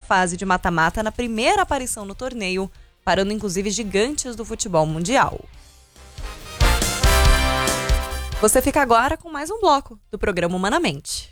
fase de mata-mata na primeira aparição no torneio, parando inclusive gigantes do futebol mundial. Você fica agora com mais um bloco do programa Humanamente.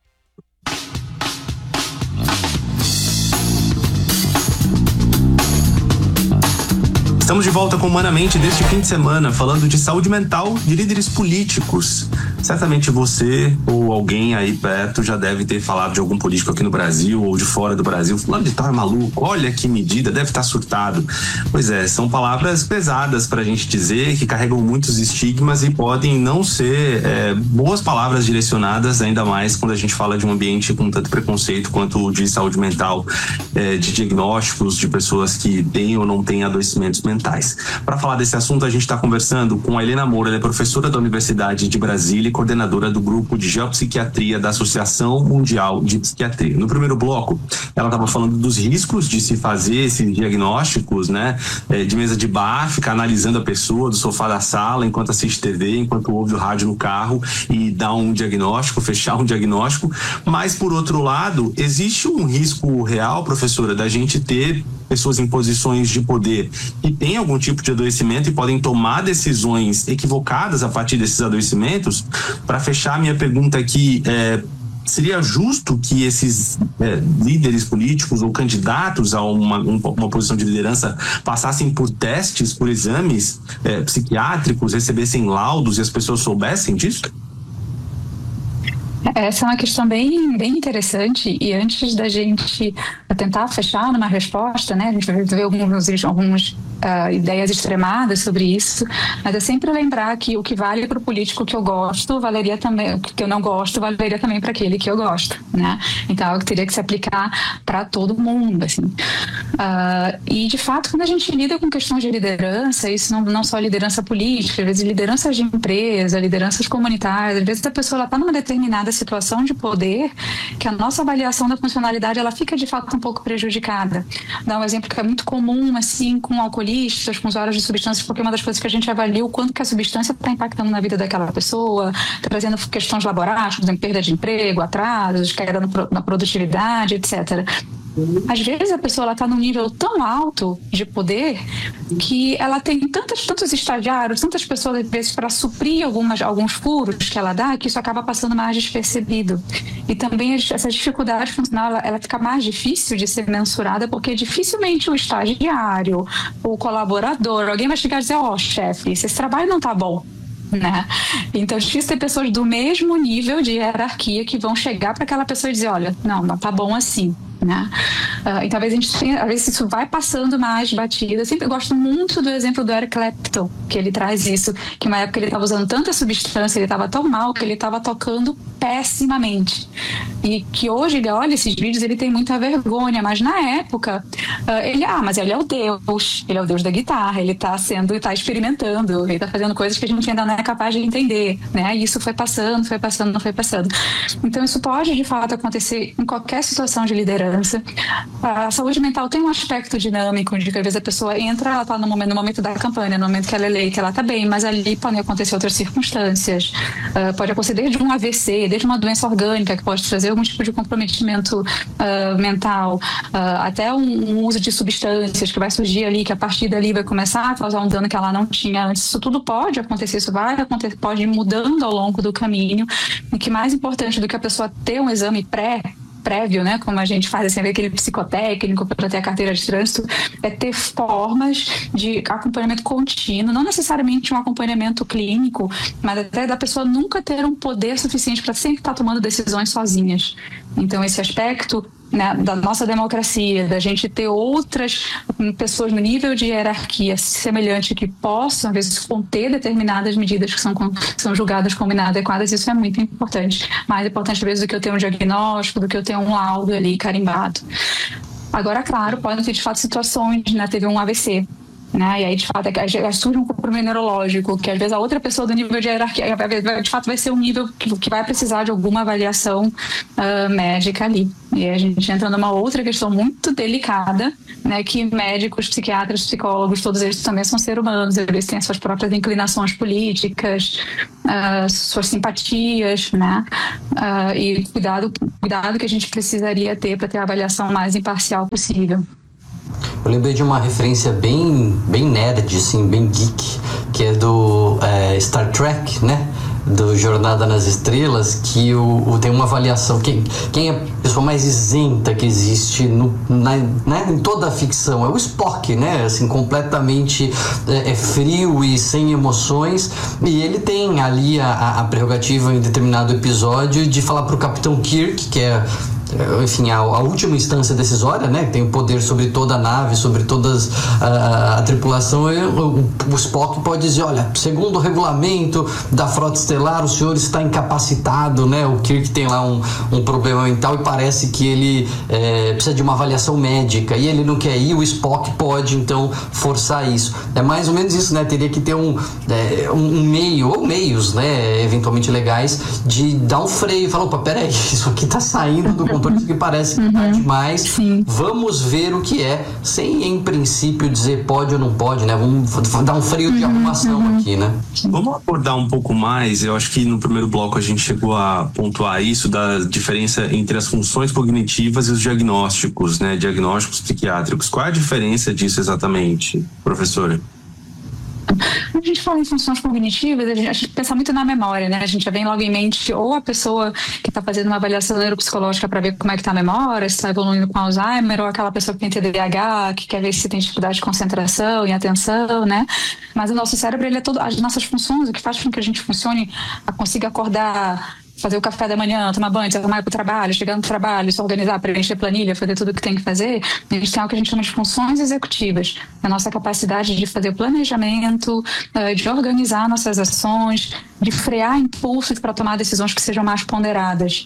Estamos de volta com Humanamente deste fim de semana, falando de saúde mental de líderes políticos. Certamente você ou alguém aí perto já deve ter falado de algum político aqui no Brasil ou de fora do Brasil. Fulano de tal é maluco, olha que medida, deve estar surtado. Pois é, são palavras pesadas pra gente dizer, que carregam muitos estigmas e podem não ser boas palavras direcionadas, ainda mais quando a gente fala de um ambiente com tanto preconceito quanto o de saúde mental, de diagnósticos de pessoas que têm ou não têm adoecimentos mentais. Para falar desse assunto, a gente está conversando com a Helena Moura, ela é professora da Universidade de Brasília e coordenadora do grupo de geopsiquiatria da Associação Mundial de Psiquiatria. No primeiro bloco, ela estava falando dos riscos de se fazer esses diagnósticos, né, de mesa de bar, ficar analisando a pessoa do sofá da sala enquanto assiste TV, enquanto ouve o rádio no carro e dá um diagnóstico, fechar um diagnóstico. Mas, por outro lado, existe um risco real, professora, da gente ter pessoas em posições de poder que têm algum tipo de adoecimento e podem tomar decisões equivocadas a partir desses adoecimentos. Para fechar minha pergunta aqui, seria justo que esses líderes políticos ou candidatos a uma posição de liderança passassem por testes, por exames psiquiátricos, recebessem laudos e as pessoas soubessem disso? Essa é uma questão bem interessante, e antes da gente tentar fechar numa resposta, né, a gente vai ver algumas ideias extremadas sobre isso, mas é sempre lembrar que o que vale para o político que eu gosto, valeria também, o que eu não gosto, valeria também para aquele que eu gosto, né? Então, é algo que teria que se aplicar para todo mundo, assim. E, de fato, quando a gente lida com questões de liderança, isso não só liderança política, às vezes lideranças de empresa, lideranças comunitárias, às vezes a pessoa está numa determinada situação de poder que a nossa avaliação da funcionalidade, ela fica, de fato, um pouco prejudicada. Dá um exemplo que é muito comum, assim, com alcoolistas, com usuários de substâncias, porque uma das coisas que a gente avalia é o quanto que a substância está impactando na vida daquela pessoa, trazendo questões laborais, por exemplo, perda de emprego, atrasos, queda na produtividade, etc. Às vezes a pessoa está num nível tão alto de poder que ela tem tantos estagiários, tantas pessoas às vezes para suprir alguns furos que ela dá, que isso acaba passando mais despercebido. E também essa dificuldade funcional, ela fica mais difícil de ser mensurada, porque dificilmente o estagiário, o colaborador, alguém vai chegar e dizer: chefe, esse trabalho não está bom. Né? Então é difícil ter pessoas do mesmo nível de hierarquia que vão chegar para aquela pessoa e dizer: olha, não tá bom assim, né? Então às vezes isso vai passando mais batido. Eu sempre gosto muito do exemplo do Eric Clapton, que ele traz isso, que uma época ele estava usando tanta substância, ele estava tão mal que ele estava tocando pessimamente, e que hoje, olha esses vídeos, ele tem muita vergonha, mas na época mas ele é o Deus da guitarra, ele está experimentando, ele está fazendo coisas que a gente ainda não é capaz de entender, né? E isso foi passando. Então isso pode de fato acontecer em qualquer situação de liderança. A saúde mental tem um aspecto dinâmico, de que às vezes a pessoa entra, ela está no momento da campanha, no momento que ela é eleita, ela está bem, mas ali podem acontecer outras circunstâncias, pode acontecer desde um AVC, desde uma doença orgânica que pode trazer algum tipo de comprometimento mental, até um uso de substâncias que vai surgir ali, que a partir dali vai começar a causar um dano que ela não tinha antes. Isso tudo pode acontecer, isso vai acontecer, pode ir mudando ao longo do caminho. O que mais importante do que a pessoa ter um exame prévio, né, como a gente faz assim, aquele psicotécnico para ter a carteira de trânsito, é ter formas de acompanhamento contínuo, não necessariamente um acompanhamento clínico, mas até da pessoa nunca ter um poder suficiente para sempre estar tomando decisões sozinhas. Então esse aspecto, né, da nossa democracia, da gente ter outras pessoas no nível de hierarquia semelhante que possam, às vezes, conter determinadas medidas que são julgadas como inadequadas, isso é muito importante. Mais importante, às vezes, do que eu ter um diagnóstico, do que eu ter um laudo ali carimbado. Agora, claro, podem ter, de fato, situações, né, teve um AVC, né? E aí, de fato, surge um problema neurológico, que às vezes a outra pessoa do nível de hierarquia, de fato, vai ser um nível que vai precisar de alguma avaliação médica ali. E a gente entra numa outra questão muito delicada, né? Que médicos, psiquiatras, psicólogos, todos eles também são seres humanos, eles têm as suas próprias inclinações políticas, suas simpatias, né? E cuidado que a gente precisaria ter para ter a avaliação mais imparcial possível. Eu lembrei de uma referência bem nerd, assim, bem geek, que é do Star Trek, né? Do Jornada nas Estrelas, que tem uma avaliação. Quem é a pessoa mais isenta que existe em toda a ficção? É o Spock, né? Assim, completamente frio e sem emoções. E ele tem ali a prerrogativa em determinado episódio de falar pro Capitão Kirk, que é, enfim, a última instância decisória, né? Tem o poder sobre toda a nave, sobre toda a tripulação. O Spock pode dizer, olha, segundo o regulamento da Frota Estelar, o senhor está incapacitado, né? O Kirk tem lá um problema mental e parece que ele precisa de uma avaliação médica e ele não quer ir, o Spock pode, então, forçar isso. É mais ou menos isso, né? Teria que ter um meio, ou meios, né? Eventualmente legais, de dar um freio e falar, opa, peraí, isso aqui tá saindo do controle, isso aqui parece que tá demais. Sim. Vamos ver o que é, sem, em princípio, dizer pode ou não pode, né? Vamos dar um freio de arrumação aqui, né? Vamos abordar um pouco mais. Eu acho que no primeiro bloco a gente chegou a pontuar isso, da diferença entre as funções cognitivas e os diagnósticos, né? Diagnósticos psiquiátricos. Qual é a diferença disso exatamente, professora? Quando a gente fala em funções cognitivas, a gente pensa muito na memória, né? A gente já vem logo em mente ou a pessoa que está fazendo uma avaliação neuropsicológica para ver como é que está a memória, se está evoluindo com Alzheimer, ou aquela pessoa que tem TDAH, que quer ver se tem dificuldade de concentração e atenção, né? Mas o nosso cérebro, ele é todo, as nossas funções, o que faz com que a gente funcione, consiga acordar, fazer o café da manhã, tomar banho, se arrumar para o trabalho, chegar no trabalho, se organizar, preencher planilha, fazer tudo o que tem que fazer, a gente tem algo que a gente chama de funções executivas. A nossa capacidade de fazer o planejamento, de organizar nossas ações, de frear impulsos para tomar decisões que sejam mais ponderadas.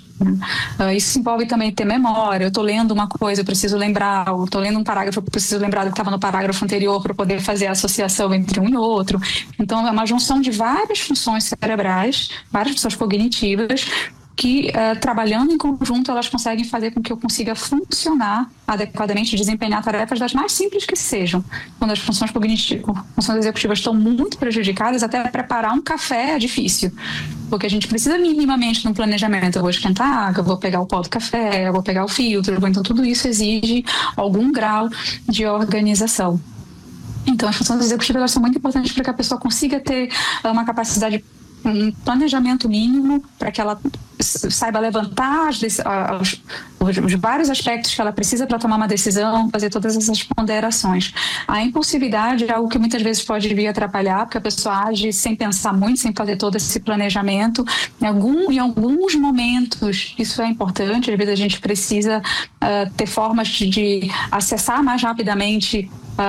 Isso envolve também ter memória. Eu estou lendo uma coisa, eu preciso lembrar, eu estou lendo um parágrafo, eu preciso lembrar do que estava no parágrafo anterior para poder fazer a associação entre um e outro. Então, é uma junção de várias funções cerebrais, várias funções cognitivas, que trabalhando em conjunto elas conseguem fazer com que eu consiga funcionar adequadamente, desempenhar tarefas das mais simples que sejam. Quando as funções cognitivas, funções executivas estão muito prejudicadas, até preparar um café é difícil, porque a gente precisa minimamente no planejamento. Eu vou esquentar água, eu vou pegar o pó do café, eu vou pegar o filtro, então tudo isso exige algum grau de organização. Então as funções executivas elas são muito importantes para que a pessoa consiga ter uma capacidade, um planejamento mínimo para que ela saiba levantar os vários aspectos que ela precisa para tomar uma decisão, fazer todas essas ponderações. A impulsividade é algo que muitas vezes pode vir atrapalhar, porque a pessoa age sem pensar muito, sem fazer todo esse planejamento. Em alguns momentos isso é importante, às vezes a gente precisa ter formas de acessar mais rapidamente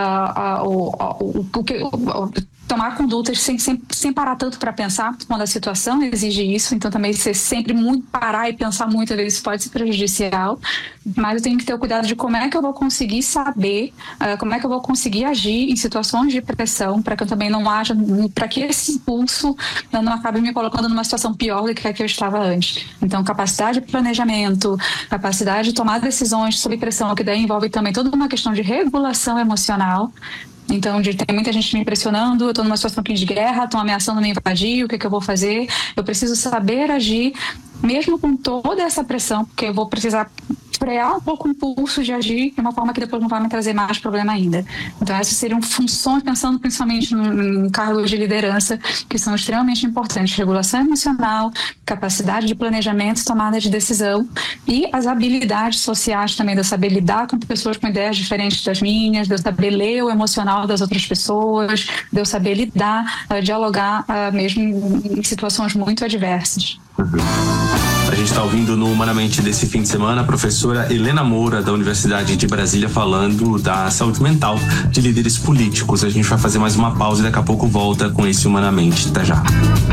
tomar condutas sem parar tanto para pensar, quando a situação exige isso. Então também ser sempre muito parar e pensar muito, às vezes pode ser prejudicial, mas eu tenho que ter o cuidado de como é que eu vou conseguir saber, como é que eu vou conseguir agir em situações de pressão, para que eu também não haja, para que esse impulso não acabe me colocando numa situação pior do que a que eu estava antes. Então capacidade de planejamento, capacidade de tomar decisões sob pressão, que daí envolve também toda uma questão de regulação emocional. Então, tem muita gente me pressionando, eu estou numa situação aqui de guerra, estão ameaçando me invadir, o que eu vou fazer? Eu preciso saber agir, mesmo com toda essa pressão, porque eu vou precisar frear um pouco o impulso de agir de uma forma que depois não vai me trazer mais problema ainda. Então, essas seriam funções, pensando principalmente em cargos de liderança, que são extremamente importantes. Regulação emocional, capacidade de planejamento, tomada de decisão e as habilidades sociais também, de eu saber lidar com pessoas com ideias diferentes das minhas, de eu saber ler o emocional das outras pessoas, de eu saber lidar, dialogar mesmo em situações muito adversas. A gente está ouvindo no Humanamente desse fim de semana a professora Helena Moura, da Universidade de Brasília, falando da saúde mental de líderes políticos. A gente vai fazer mais uma pausa e daqui a pouco volta com esse Humanamente. Até já.